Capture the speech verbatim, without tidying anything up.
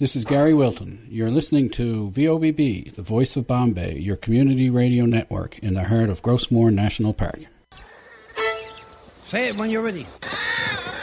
This is Gary Wilton. You're listening to V O B B, the voice of Bombay, your community radio network in the heart of Grossmoor National Park. Say it when you're ready.